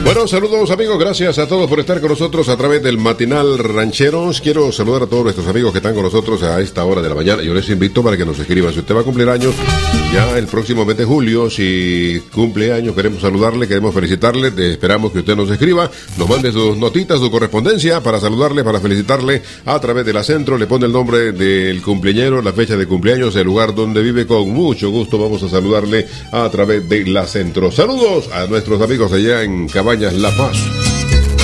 Bueno, saludos amigos, gracias a todos por estar con nosotros a través del Matinal Rancheros. Quiero saludar a todos nuestros amigos que están con nosotros a esta hora de la mañana. Yo les invito para que nos escriban si usted va a cumplir años ya el próximo mes de julio. Si cumple años, queremos saludarle, queremos felicitarle. Esperamos que usted nos escriba, nos mande sus notitas, su correspondencia para saludarle, para felicitarle a través de la Centro. Le pone el nombre del cumpleañero, la fecha de cumpleaños, el lugar donde vive. Con mucho gusto vamos a saludarle a través de la Centro. Saludos a nuestros amigos allá en Cabañas La Paz.